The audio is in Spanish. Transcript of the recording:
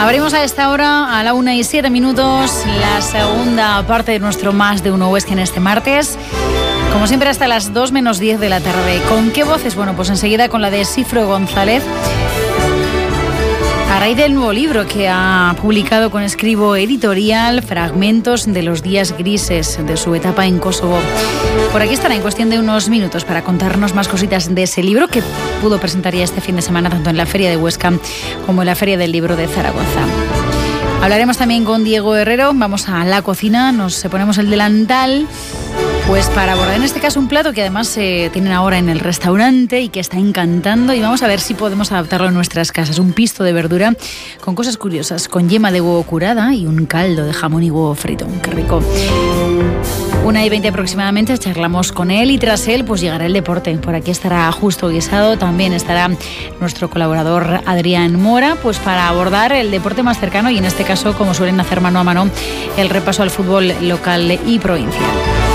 Abrimos a esta hora, a la 1:07, la segunda parte de nuestro Más de Uno Huesca en este martes. Como siempre, hasta las 2:10 de la tarde. ¿Con qué voces? Bueno, pues enseguida con la de Sifro González, a raíz del nuevo libro que ha publicado con Escribo Editorial, Fragmentos de los días grises de su etapa en Kosovo. Por aquí estará en cuestión de unos minutos para contarnos más cositas de ese libro que pudo presentar ya este fin de semana tanto en la Feria de Huesca como en la Feria del Libro de Zaragoza. Hablaremos también con Diego Herrero, vamos a la cocina, nos ponemos el delantal, pues para abordar en este caso un plato que además tienen ahora en el restaurante y que está encantando, y vamos a ver si podemos adaptarlo en nuestras casas. Un pisto de verdura con cosas curiosas, con yema de huevo curada y un caldo de jamón y huevo frito. ¡Qué rico! 1:20 aproximadamente charlamos con él y tras él pues llegará el deporte. Por aquí estará Justo Guisado, también estará nuestro colaborador Adrián Mora, pues para abordar el deporte más cercano y en este caso, como suelen hacer mano a mano, el repaso al fútbol local y provincial.